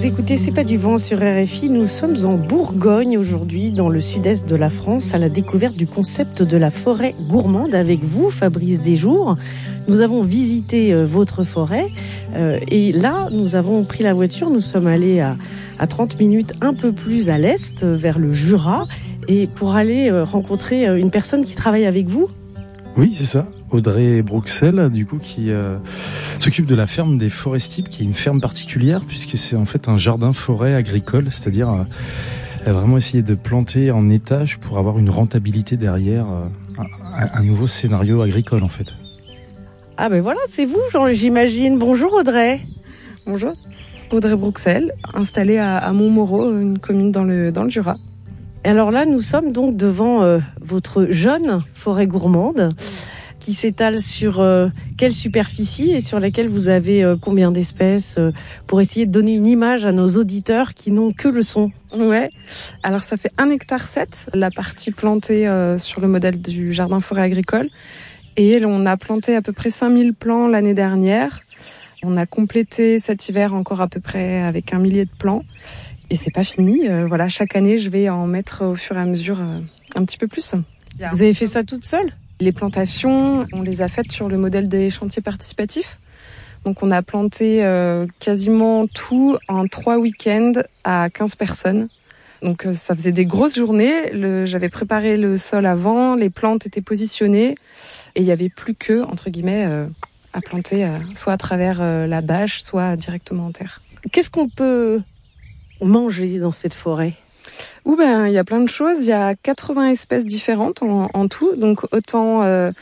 Vous écoutez C'est pas du vent sur RFI. Nous sommes en Bourgogne aujourd'hui, dans le sud-est de la France, à la découverte du concept de la forêt gourmande avec vous, Fabrice Desjours. Nous avons visité votre forêt et là, nous avons pris la voiture. Nous sommes allés à 30 minutes un peu plus à l'est, vers le Jura, et pour aller rencontrer une personne qui travaille avec vous. Oui, c'est ça. Audrey Bruxelles, du coup, qui s'occupe de la ferme des Forestibles, qui est une ferme particulière puisque c'est en fait un jardin-forêt agricole, c'est-à-dire vraiment essayer de planter en étage pour avoir une rentabilité derrière, un nouveau scénario agricole en fait. Ah ben voilà, c'est vous, j'imagine. Bonjour Audrey. Bonjour. Audrey Bruxelles, installée à Montmoreau, une commune dans le Jura. Et alors là, nous sommes donc devant votre jeune forêt gourmande qui s'étale sur quelle superficie et sur laquelle vous avez combien d'espèces pour essayer de donner une image à nos auditeurs qui n'ont que le son. Ouais, alors ça fait 1,7 hectare, la partie plantée sur le modèle du jardin forêt agricole. Et on a planté à peu près 5000 plants l'année dernière. On a complété cet hiver encore à peu près avec 1 millier de plants. Et c'est pas fini. Voilà, chaque année, je vais en mettre au fur et à mesure un petit peu plus. Vous avez fait ça toute seule ? Les plantations, on les a faites sur le modèle des chantiers participatifs. Donc on a planté quasiment tout en 3 week-ends à 15 personnes. Donc ça faisait des grosses journées. J'avais préparé le sol avant, les plantes étaient positionnées et il n'y avait plus que, entre guillemets, à planter soit à travers la bâche, soit directement en terre. Qu'est-ce qu'on peut manger dans cette forêt ? Il y a plein de choses. Il y a 80 espèces différentes en tout. Donc autant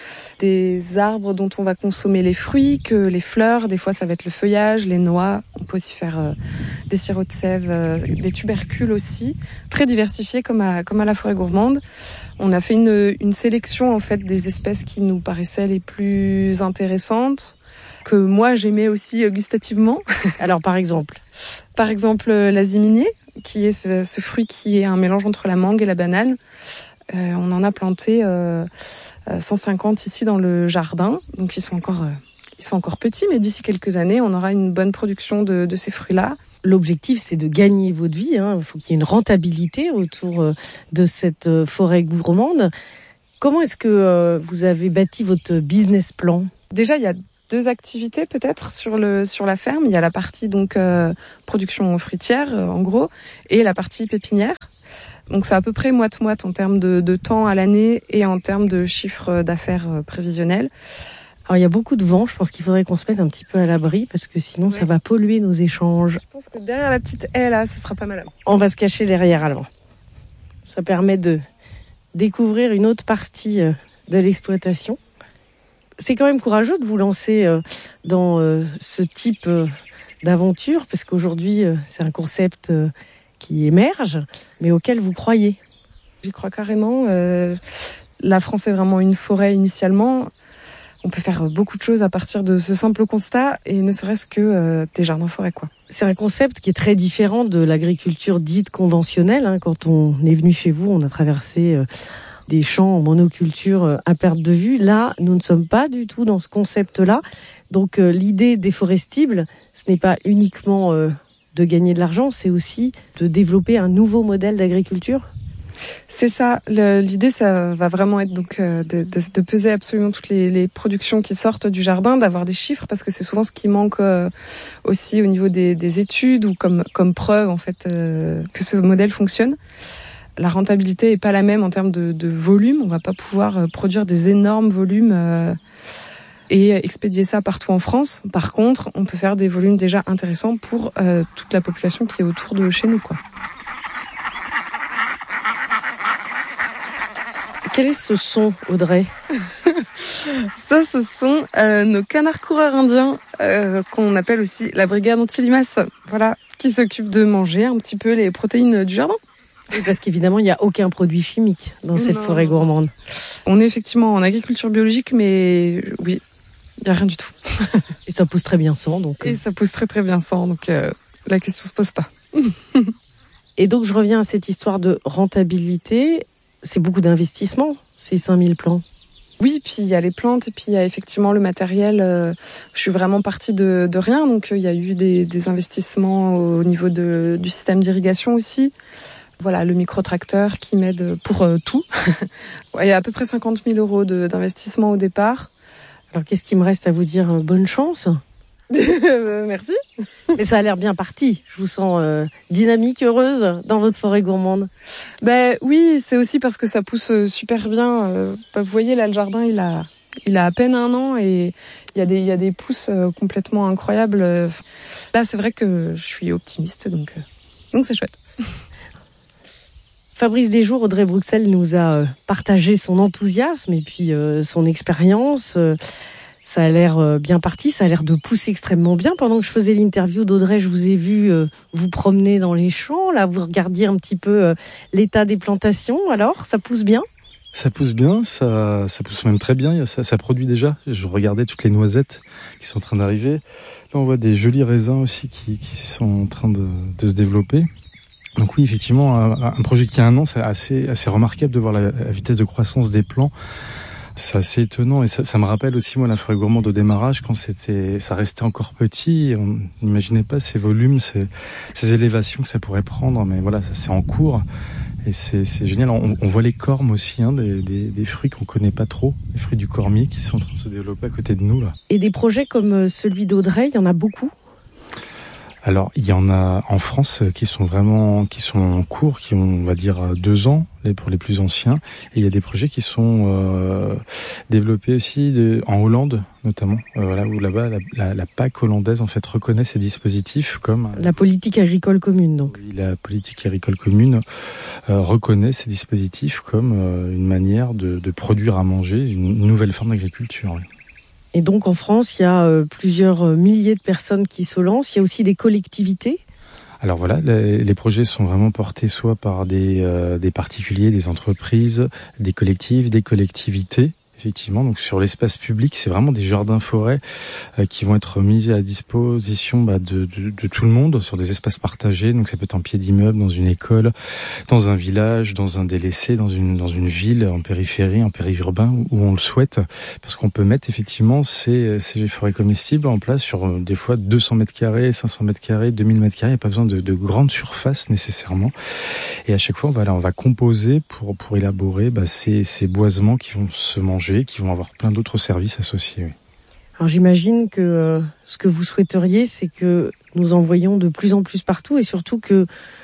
des arbres dont on va consommer les fruits que les fleurs. Des fois, ça va être le feuillage, les noix. On peut aussi faire des sirops de sève, des tubercules aussi. Très diversifiés comme à la forêt gourmande. On a fait une sélection en fait des espèces qui nous paraissaient les plus intéressantes, que moi j'aimais aussi gustativement. Alors par exemple l'aziminier, qui est ce fruit qui est un mélange entre la mangue et la banane. On en a planté 150 ici dans le jardin, donc ils sont encore petits, mais d'ici quelques années, on aura une bonne production de ces fruits-là. L'objectif, c'est de gagner votre vie. Il faut qu'il y ait une rentabilité autour de cette forêt gourmande. Comment est-ce que vous avez bâti votre business plan ? Déjà, il y a 2 activités peut-être sur la ferme. Il y a la partie donc production fruitière en gros et la partie pépinière. Donc c'est à peu près moite-moite en termes de temps à l'année et en termes de chiffre d'affaires prévisionnel. Alors il y a beaucoup de vent, je pense qu'il faudrait qu'on se mette un petit peu à l'abri parce que sinon ça va polluer nos échanges. Je pense que derrière la petite haie là, ce sera pas mal. On va se cacher derrière alors. Ça permet de découvrir une autre partie de l'exploitation. C'est quand même courageux de vous lancer dans ce type d'aventure parce qu'aujourd'hui c'est un concept qui émerge mais auquel vous croyez. J'y crois carrément. La France est vraiment une forêt initialement. On peut faire beaucoup de choses à partir de ce simple constat et ne serait-ce que des jardins-forêts quoi. C'est un concept qui est très différent de l'agriculture dite conventionnelle. Quand on est venu chez vous, on a traversé des champs en monoculture à perte de vue. Là, nous ne sommes pas du tout dans ce concept-là. Donc l'idée des Forestibles, ce n'est pas uniquement de gagner de l'argent, c'est aussi de développer un nouveau modèle d'agriculture. C'est ça. L'idée, ça va vraiment être donc de peser absolument toutes les productions qui sortent du jardin, d'avoir des chiffres parce que c'est souvent ce qui manque aussi au niveau des études ou comme preuve en fait que ce modèle fonctionne. La rentabilité est pas la même en termes de volume. On va pas pouvoir produire des énormes volumes et expédier ça partout en France. Par contre, on peut faire des volumes déjà intéressants pour toute la population qui est autour de chez nous, quoi. Quel est ce son, Audrey ? Ça, ce sont nos canards coureurs indiens qu'on appelle aussi la brigade anti-limaces. Voilà, qui s'occupe de manger un petit peu les protéines du jardin. Oui, parce qu'évidemment, il n'y a aucun produit chimique dans cette forêt gourmande. On est effectivement en agriculture biologique, mais oui, il n'y a rien du tout. Et ça pousse très bien sans. Et ça pousse très très bien sans, donc la question ne se pose pas. Et donc, je reviens à cette histoire de rentabilité. C'est beaucoup d'investissement, ces 5000 plants. Oui, puis il y a les plantes et puis il y a effectivement le matériel. Je suis vraiment partie de rien, donc il y a eu des investissements au niveau du système d'irrigation aussi. Voilà, le micro-tracteur qui m'aide pour tout. Il y a à peu près 50 000 euros d'investissement au départ. Alors qu'est-ce qu'il me reste à vous dire? Bonne chance. Merci. Mais ça a l'air bien parti. Je vous sens dynamique, heureuse dans votre forêt gourmande. Oui, c'est aussi parce que ça pousse super bien. Vous voyez là, le jardin, il a à peine 1 an et il y a des pousses complètement incroyables. Là, c'est vrai que je suis optimiste, donc c'est chouette. Fabrice Desjours, Audrey Bruxelles nous a partagé son enthousiasme et puis son expérience. Ça a l'air bien parti, ça a l'air de pousser extrêmement bien. Pendant que je faisais l'interview d'Audrey, je vous ai vu vous promener dans les champs. Là, vous regardiez un petit peu l'état des plantations. Alors, ça pousse bien? Ça pousse bien, ça pousse même très bien. Ça produit déjà. Je regardais toutes les noisettes qui sont en train d'arriver. Là, on voit des jolis raisins aussi qui sont en train de se développer. Donc oui, effectivement, un projet qui a 1 an, c'est assez remarquable de voir la vitesse de croissance des plants. C'est assez étonnant et ça me rappelle aussi moi la forêt gourmande au démarrage quand ça restait encore petit. On n'imaginait pas ces volumes, ces élévations que ça pourrait prendre. Mais voilà, ça c'est en cours et c'est génial. On voit les cormes aussi, des fruits qu'on connaît pas trop, les fruits du cormier qui sont en train de se développer à côté de nous là. Et des projets comme celui d'Audrey, il y en a beaucoup? Alors, il y en a en France qui sont en cours, qui ont, on va dire, 2 ans pour les plus anciens. Et il y a des projets qui sont développés aussi en Hollande, notamment. Où là-bas, la PAC hollandaise, en fait, reconnaît ces dispositifs comme... La politique agricole commune, donc. Oui, la politique agricole commune reconnaît ces dispositifs comme une manière de produire à manger, une nouvelle forme d'agriculture. Oui. Et donc en France, il y a plusieurs milliers de personnes qui se lancent. Il y a aussi des collectivités. Alors voilà, les projets sont vraiment portés soit par des particuliers, des entreprises, des collectifs, des collectivités. Effectivement, donc sur l'espace public, c'est vraiment des jardins-forêts qui vont être mis à disposition de tout le monde sur des espaces partagés. Donc ça peut être en pied d'immeuble, dans une école, dans un village, dans un délaissé, dans une ville, en périphérie, en périurbain, où on le souhaite, parce qu'on peut mettre effectivement ces forêts comestibles en place sur des fois 200 mètres carrés, 500 mètres carrés, 2000 mètres carrés. Il n'y a pas besoin de grandes surfaces nécessairement. Et à chaque fois, on va composer pour élaborer ces boisements qui vont se manger, qui vont avoir plein d'autres services associés. Oui. Alors j'imagine que ce que vous souhaiteriez, c'est que nous en voyions de plus en plus partout et surtout que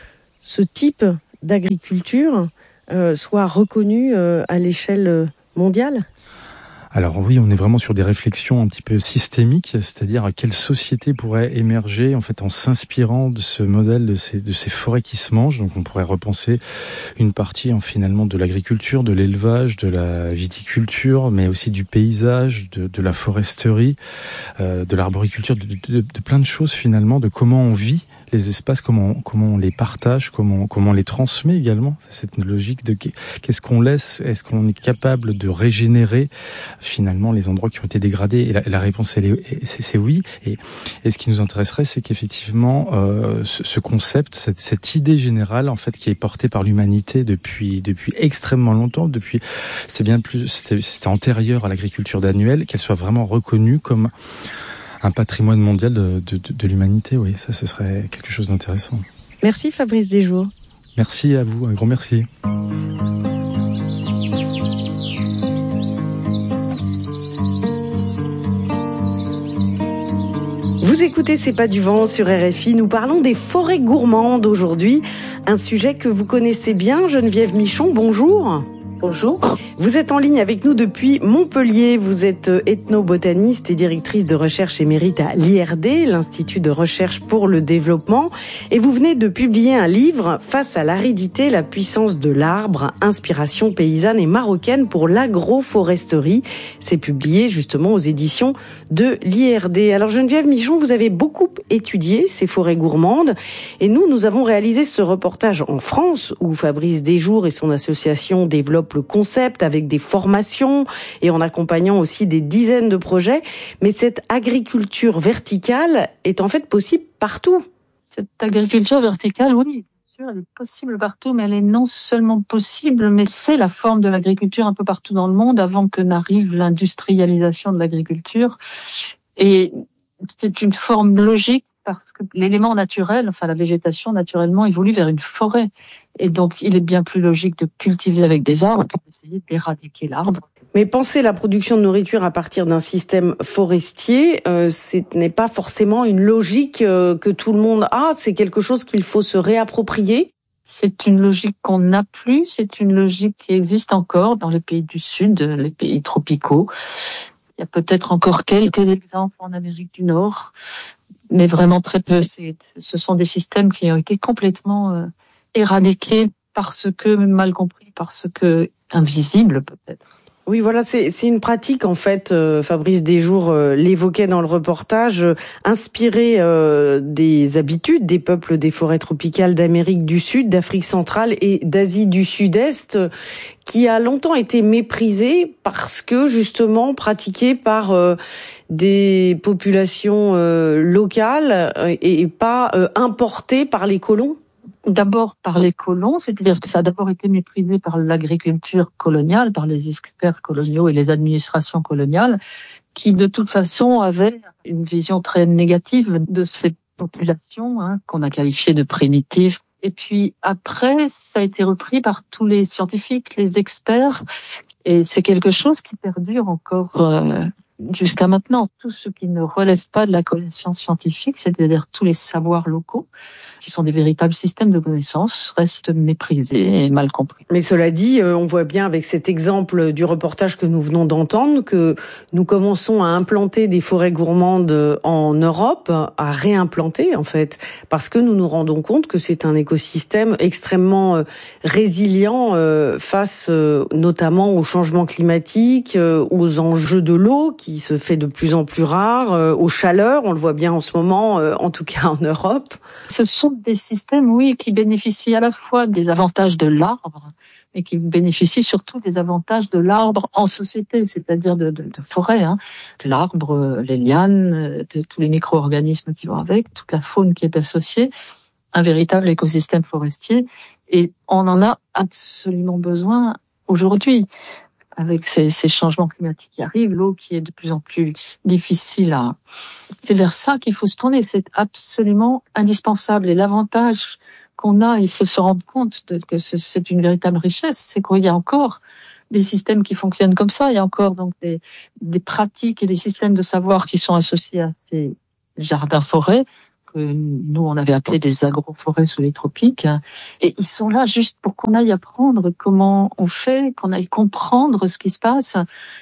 ce type d'agriculture soit reconnu à l'échelle mondiale. Alors oui, on est vraiment sur des réflexions un petit peu systémiques, c'est-à-dire quelle société pourrait émerger en fait en s'inspirant de ce modèle de ces forêts qui se mangent. Donc on pourrait repenser une partie finalement de l'agriculture, de l'élevage, de la viticulture, mais aussi du paysage, de la foresterie, de l'arboriculture, de plein de choses finalement, de comment on vit les espaces, comment on les partage, comment on les transmet également. C'est cette logique de qu'est-ce qu'on laisse, est-ce qu'on est capable de régénérer finalement les endroits qui ont été dégradés. Et la réponse c'est oui. Et ce qui nous intéresserait, c'est qu'effectivement ce concept, cette idée générale en fait qui est portée par l'humanité depuis extrêmement longtemps, c'était antérieur à l'agriculture d'annuel, qu'elle soit vraiment reconnue comme un patrimoine mondial de l'humanité. Oui, ça ce serait quelque chose d'intéressant. Merci Fabrice Desjours. Merci à vous, un grand merci. Vous écoutez C'est pas du vent sur RFI, nous parlons des forêts gourmandes aujourd'hui, un sujet que vous connaissez bien. Geneviève Michon, bonjour. Bonjour. Vous êtes en ligne avec nous depuis Montpellier. Vous êtes ethnobotaniste et directrice de recherche émérite à l'IRD, l'Institut de recherche pour le développement. Et vous venez de publier un livre, Face à l'aridité, la puissance de l'arbre, inspiration paysanne et marocaine pour l'agroforesterie. C'est publié justement aux éditions de l'IRD. Alors Geneviève Michon, vous avez beaucoup étudié ces forêts gourmandes. Et nous avons réalisé ce reportage en France où Fabrice Desjours et son association développent le concept avec des formations et en accompagnant aussi des dizaines de projets. Mais cette agriculture verticale est en fait possible partout. Cette agriculture verticale, oui. l'agriculture, elle est possible partout, mais elle est non seulement possible, mais c'est la forme de l'agriculture un peu partout dans le monde avant que n'arrive l'industrialisation de l'agriculture. Et c'est une forme logique parce que l'élément naturel, enfin la végétation naturellement évolue vers une forêt. Et donc il est bien plus logique de cultiver avec des arbres que d'essayer d'éradiquer l'arbre. Mais penser la production de nourriture à partir d'un système forestier, ce n'est pas forcément une logique que tout le monde a. C'est quelque chose qu'il faut se réapproprier. C'est une logique qu'on n'a plus. C'est une logique qui existe encore dans les pays du Sud, les pays tropicaux. Il y a peut-être encore quelques exemples en Amérique du Nord, mais vraiment très peu. Ce sont des systèmes qui ont été complètement éradiqués parce que mal compris, parce que invisibles peut-être. Oui, voilà, c'est une pratique en fait. Fabrice Desjours l'évoquait dans le reportage, inspirée des habitudes des peuples des forêts tropicales d'Amérique du Sud, d'Afrique centrale et d'Asie du Sud-Est, qui a longtemps été méprisée parce que justement pratiquée par des populations locales et pas importées par les colons. D'abord par les colons, c'est-à-dire que ça a d'abord été méprisé par l'agriculture coloniale, par les experts coloniaux et les administrations coloniales, qui de toute façon avaient une vision très négative de ces populations, qu'on a qualifiées de primitives. Et puis après, ça a été repris par tous les scientifiques, les experts, et c'est quelque chose qui perdure encore jusqu'à maintenant. Tout ce qui ne relève pas de la connaissance scientifique, c'est-à-dire tous les savoirs locaux, qui sont des véritables systèmes de connaissances, restent méprisés et mal compris. Mais cela dit, on voit bien avec cet exemple du reportage que nous venons d'entendre que nous commençons à implanter des forêts gourmandes en Europe, à réimplanter en fait, parce que nous nous rendons compte que c'est un écosystème extrêmement résilient face notamment au changement climatique, aux enjeux de l'eau qui se fait de plus en plus rare, aux chaleurs, on le voit bien en ce moment, en tout cas en Europe. Ce sont des systèmes, oui, qui bénéficient à la fois des avantages de l'arbre, mais qui bénéficient surtout des avantages de l'arbre en société, c'est-à-dire de forêt, de l'arbre, les lianes, de tous les micro-organismes qui vont avec, toute la faune qui est associée, un véritable écosystème forestier. Et on en a absolument besoin aujourd'hui. Avec ces changements climatiques qui arrivent, l'eau qui est de plus en plus difficile c'est vers ça qu'il faut se tourner. C'est absolument indispensable. Et l'avantage qu'on a, il faut se rendre compte que c'est une véritable richesse, c'est qu'il y a encore des systèmes qui fonctionnent comme ça. Il y a encore donc des pratiques et des systèmes de savoir qui sont associés à ces jardins-forêts que nous, on avait appelé des agroforêts sous les tropiques. Et ils sont là juste pour qu'on aille apprendre comment on fait, qu'on aille comprendre ce qui se passe.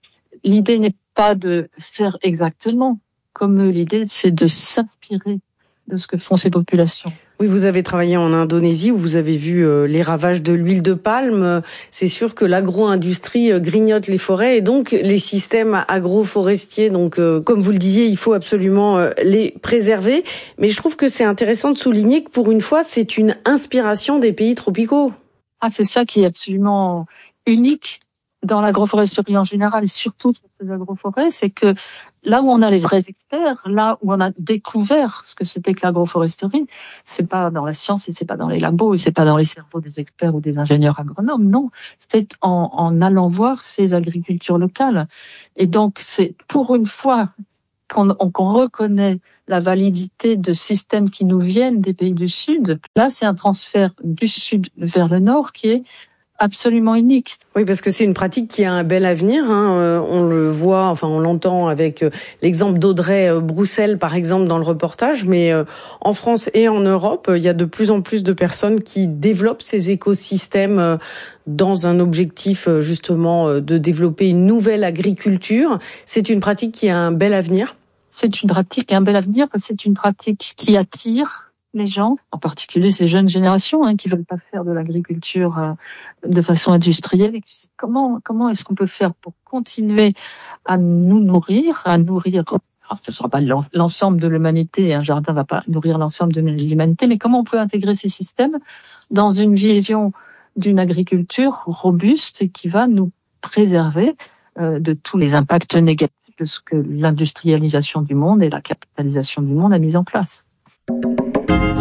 L'idée n'est pas de faire exactement comme eux. L'idée, c'est de s'inspirer de ce que font ces populations. Oui, vous avez travaillé en Indonésie où vous avez vu les ravages de l'huile de palme. C'est sûr que l'agro-industrie grignote les forêts et donc les systèmes agroforestiers. Donc, comme vous le disiez, il faut absolument les préserver. Mais je trouve que c'est intéressant de souligner que pour une fois, c'est une inspiration des pays tropicaux. C'est ça qui est absolument unique dans l'agroforesterie en général et surtout sur ces agroforêts, c'est que là où on a les vrais experts, là où on a découvert ce que c'était que l'agroforesterie, c'est pas dans la science et c'est pas dans les labos et c'est pas dans les cerveaux des experts ou des ingénieurs agronomes, non. C'est en allant voir ces agricultures locales. Et donc, c'est pour une fois qu'on reconnaît la validité de systèmes qui nous viennent des pays du Sud. Là, c'est un transfert du Sud vers le Nord qui est absolument unique. Oui, parce que c'est une pratique qui a un bel avenir. On le voit, enfin on l'entend avec l'exemple d'Audrey Broussel, par exemple, dans le reportage. Mais en France et en Europe, il y a de plus en plus de personnes qui développent ces écosystèmes dans un objectif justement de développer une nouvelle agriculture. C'est une pratique qui a un bel avenir. C'est une pratique qui a un bel avenir. C'est une pratique qui attire les gens, en particulier ces jeunes générations qui veulent pas faire de l'agriculture de façon industrielle. Et comment est-ce qu'on peut faire pour continuer à nous nourrir, alors, ce ne sera pas l'ensemble de l'humanité, un jardin va pas nourrir l'ensemble de l'humanité, mais comment on peut intégrer ces systèmes dans une vision d'une agriculture robuste et qui va nous préserver de tous les impacts négatifs de ce que l'industrialisation du monde et la capitalisation du monde a mis en place.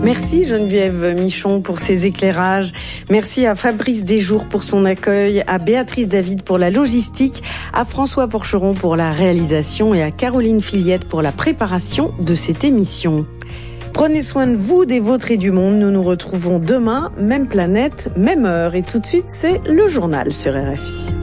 Merci Geneviève Michon pour ces éclairages. Merci à Fabrice Desjours pour son accueil, à Béatrice David pour la logistique, à François Porcheron pour la réalisation et à Caroline Filiette pour la préparation de cette émission. Prenez soin de vous, des vôtres et du monde. Nous nous retrouvons demain, même planète, même heure. Et tout de suite, c'est le journal sur RFI.